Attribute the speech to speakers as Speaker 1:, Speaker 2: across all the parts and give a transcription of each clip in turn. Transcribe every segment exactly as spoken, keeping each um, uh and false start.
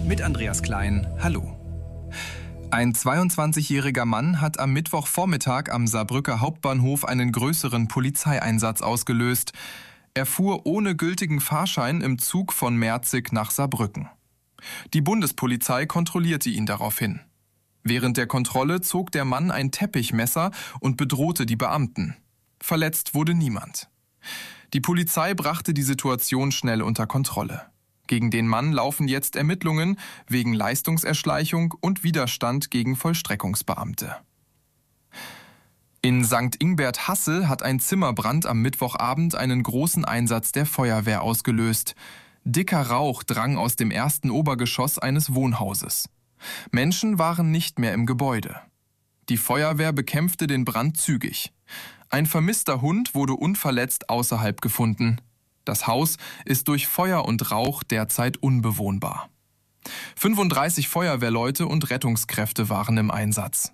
Speaker 1: Mit Andreas Klein, hallo. Ein zweiundzwanzigjähriger Mann hat am Mittwochvormittag am Saarbrücker Hauptbahnhof einen größeren Polizeieinsatz ausgelöst. Er fuhr ohne gültigen Fahrschein im Zug von Merzig nach Saarbrücken. Die Bundespolizei kontrollierte ihn daraufhin. Während der Kontrolle zog der Mann ein Teppichmesser und bedrohte die Beamten. Verletzt wurde niemand. Die Polizei brachte die Situation schnell unter Kontrolle. Gegen den Mann laufen jetzt Ermittlungen wegen Leistungserschleichung und Widerstand gegen Vollstreckungsbeamte. In Sankt Ingbert-Hassel hat ein Zimmerbrand am Mittwochabend einen großen Einsatz der Feuerwehr ausgelöst. Dicker Rauch drang aus dem ersten Obergeschoss eines Wohnhauses. Menschen waren nicht mehr im Gebäude. Die Feuerwehr bekämpfte den Brand zügig. Ein vermisster Hund wurde unverletzt außerhalb gefunden. Das Haus ist durch Feuer und Rauch derzeit unbewohnbar. fünfunddreißig Feuerwehrleute und Rettungskräfte waren im Einsatz.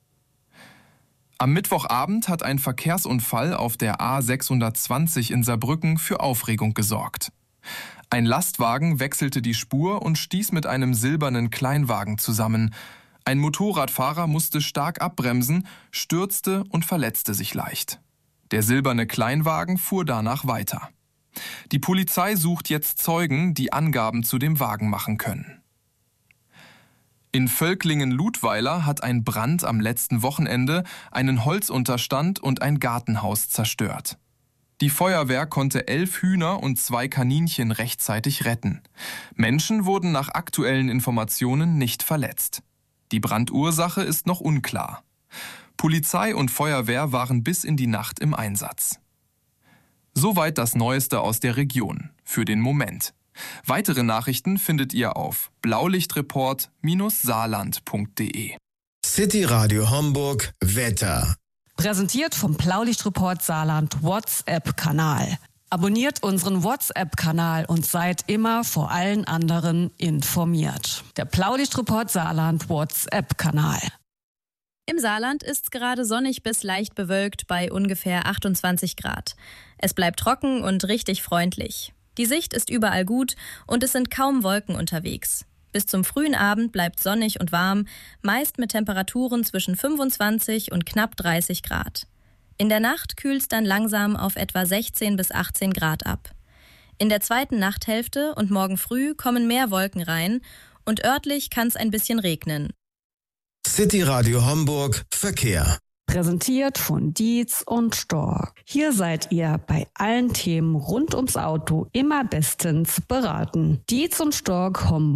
Speaker 1: Am Mittwochabend hat ein Verkehrsunfall auf der A sechshundertzwanzig in Saarbrücken für Aufregung gesorgt. Ein Lastwagen wechselte die Spur und stieß mit einem silbernen Kleinwagen zusammen. Ein Motorradfahrer musste stark abbremsen, stürzte und verletzte sich leicht. Der silberne Kleinwagen fuhr danach weiter. Die Polizei sucht jetzt Zeugen, die Angaben zu dem Wagen machen können. In Völklingen-Ludweiler hat ein Brand am letzten Wochenende einen Holzunterstand und ein Gartenhaus zerstört. Die Feuerwehr konnte elf Hühner und zwei Kaninchen rechtzeitig retten. Menschen wurden nach aktuellen Informationen nicht verletzt. Die Brandursache ist noch unklar. Polizei und Feuerwehr waren bis in die Nacht im Einsatz. Soweit das Neueste aus der Region, für den Moment. Weitere Nachrichten findet ihr auf blaulichtreport Bindestrich saarland punkt de.
Speaker 2: City Radio Homburg Wetter.
Speaker 3: Präsentiert vom Blaulichtreport Saarland WhatsApp-Kanal. Abonniert unseren WhatsApp-Kanal und seid immer vor allen anderen informiert. Der Blaulichtreport Saarland WhatsApp-Kanal.
Speaker 4: Im Saarland ist es gerade sonnig bis leicht bewölkt bei ungefähr achtundzwanzig Grad. Es bleibt trocken und richtig freundlich. Die Sicht ist überall gut und es sind kaum Wolken unterwegs. Bis zum frühen Abend bleibt sonnig und warm, meist mit Temperaturen zwischen fünfundzwanzig und knapp dreißig Grad. In der Nacht kühlt es dann langsam auf etwa sechzehn bis achtzehn Grad ab. In der zweiten Nachthälfte und morgen früh kommen mehr Wolken rein und örtlich kann es ein bisschen regnen.
Speaker 2: City Radio Homburg Verkehr.
Speaker 3: Präsentiert von Dietz und Stork. Hier seid ihr bei allen Themen rund ums Auto immer bestens beraten. Dietz und Stork Homburg.